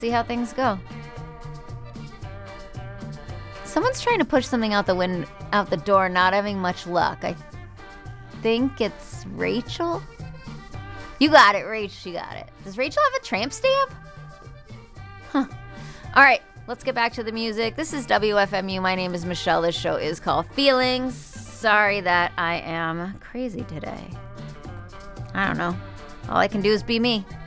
See how things go. Someone's trying to push something out the door, not having much luck. I think it's Rachel. You got it, Rach. You got it. Does Rachel have a tramp stamp? Huh. All right, let's get back to the music. This is WFMU. My name is Michelle. This show is called Feelings. Sorry that I am crazy today. I don't know. All I can do is be me.